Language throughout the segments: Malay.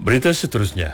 Berita seterusnya.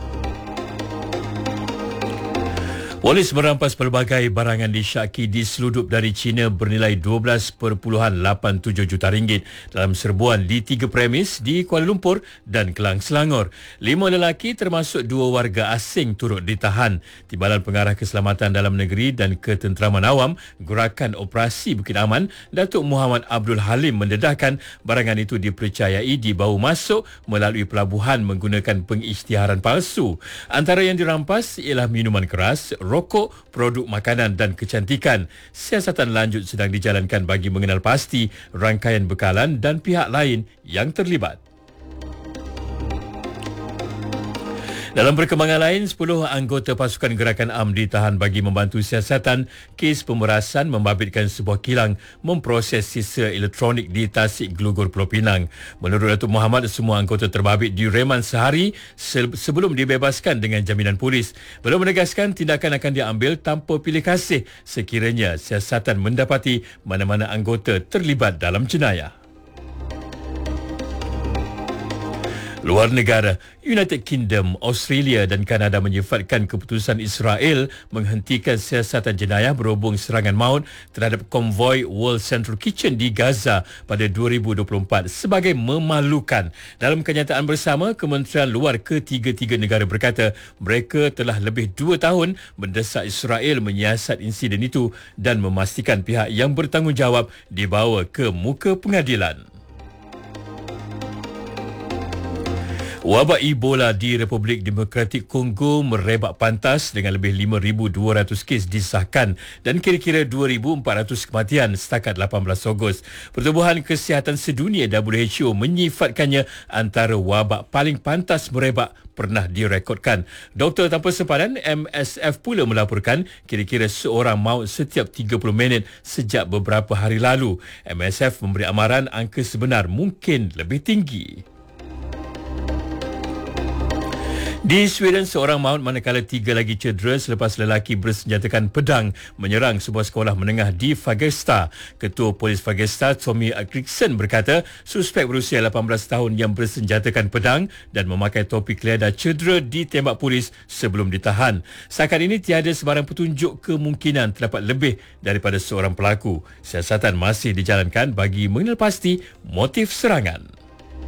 Polis merampas pelbagai barangan disyaki diseludup dari China bernilai 12.87 juta ringgit dalam serbuan di 3 premis di Kuala Lumpur dan Kelang Selangor. 5 lelaki termasuk 2 warga asing turut ditahan. Timbalan Pengarah Keselamatan Dalam Negeri dan Ketenteraman Awam Gerakan Operasi Bukit Aman, Datuk Muhammad Abdul Halim mendedahkan barangan itu dipercayai dibawa masuk melalui pelabuhan menggunakan pengisytiharan palsu. Antara yang dirampas ialah minuman keras, rokok, produk makanan dan kecantikan. Siasatan lanjut sedang dijalankan bagi mengenal pasti rangkaian bekalan dan pihak lain yang terlibat. Dalam perkembangan lain, 10 anggota pasukan gerakan AM ditahan bagi membantu siasatan kes pemerasan membabitkan sebuah kilang memproses sisa elektronik di Tasik Gelugor Pulau Pinang. Menurut Datuk Muhammad, semua anggota terbabit direman sehari sebelum dibebaskan dengan jaminan polis. Beliau menegaskan tindakan akan diambil tanpa pilih kasih sekiranya siasatan mendapati mana-mana anggota terlibat dalam jenayah. Luar negara, United Kingdom, Australia dan Kanada menyifatkan keputusan Israel menghentikan siasatan jenayah berhubung serangan maut terhadap konvoi World Central Kitchen di Gaza pada 2024 sebagai memalukan. Dalam kenyataan bersama, Kementerian Luar ketiga-tiga negara berkata mereka telah lebih 2 tahun mendesak Israel menyiasat insiden itu dan memastikan pihak yang bertanggungjawab dibawa ke muka pengadilan. Wabak Ebola di Republik Demokratik Kongo merebak pantas dengan lebih 5,200 kes disahkan dan kira-kira 2,400 kematian setakat 18 Ogos. Pertubuhan Kesihatan Sedunia WHO menyifatkannya antara wabak paling pantas merebak pernah direkodkan. Doktor Tanpa Sempadan MSF pula melaporkan kira-kira seorang maut setiap 30 minit sejak beberapa hari lalu. MSF memberi amaran angka sebenar mungkin lebih tinggi. Di Sweden, seorang maut manakala 3 lagi cedera selepas lelaki bersenjatakan pedang menyerang sebuah sekolah menengah di Fagersta. Ketua Polis Fagersta, Tommy Akriksen berkata suspek berusia 18 tahun yang bersenjatakan pedang dan memakai topi kelada cedera ditembak polis sebelum ditahan. Setakat ini tiada sebarang petunjuk kemungkinan terdapat lebih daripada seorang pelaku. Siasatan masih dijalankan bagi mengenal pasti motif serangan.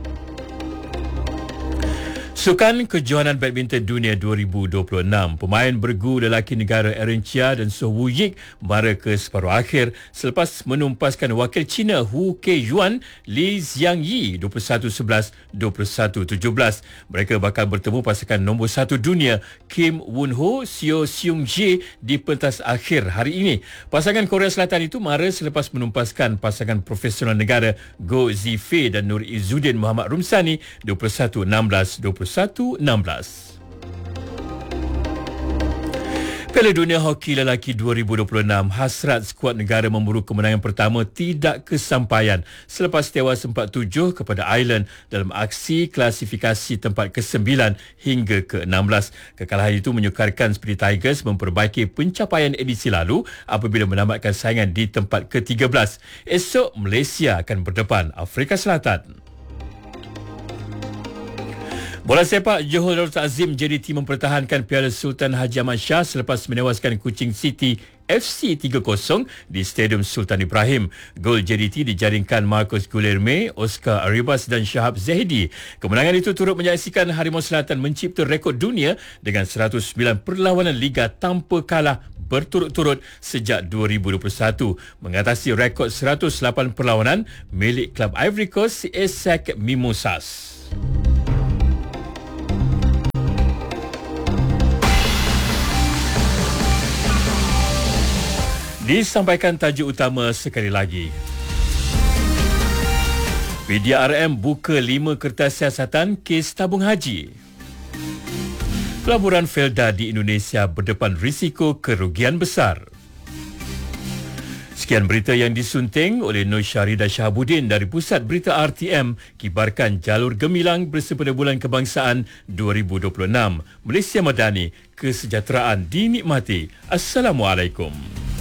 Sukan Kejohanan Badminton Dunia 2026, pemain bergu lelaki negara Aaron Chia dan So Woo Yik mara ke separuh akhir selepas menumpaskan wakil China Hu Kejuan Li Xiangyi 21-11, 21-17. Mereka bakal bertemu pasangan nombor 1 dunia Kim Won-ho, Seo Seung-jae di pentas akhir hari ini. Pasangan Korea Selatan itu mara selepas menumpaskan pasangan profesional negara Go Zifei dan Nur Izzuddin Muhammad Rumsani 21-16, 21-16. Piala Dunia Hoki Lelaki 2026, hasrat skuad negara memburu kemenangan pertama tidak kesampaian selepas tewas 4-7 kepada Ireland dalam aksi klasifikasi tempat ke-9 hingga ke-16. Kekalahan itu menyukarkan Speedy Tigers memperbaiki pencapaian edisi lalu apabila menamatkan saingan di tempat ke-13. Esok Malaysia akan berdepan Afrika Selatan. Bola sepak, Johor Darul Ta'zim JDT mempertahankan Piala Sultan Haji Ahmad Shah selepas menewaskan Kuching City FC 3-0 di Stadium Sultan Ibrahim. Gol JDT dijaringkan Marcos Guilherme, Oscar Arribas dan Shahab Zahidi. Kemenangan itu turut menyaksikan Harimau Selatan mencipta rekod dunia dengan 109 perlawanan liga tanpa kalah berturut-turut sejak 2021, mengatasi rekod 108 perlawanan milik klub Ivory Coast ESSEC Mimosas. Disampaikan tajuk utama sekali lagi. PDRM buka 5 kertas siasatan kes tabung haji. Pelaburan Felda di Indonesia berdepan risiko kerugian besar. Sekian berita yang disunting oleh Nur Syarida Shahabuddin dari Pusat Berita RTM, kibarkan jalur gemilang bersepeda Bulan Kebangsaan 2026. Malaysia Madani, kesejahteraan dinikmati. Assalamualaikum.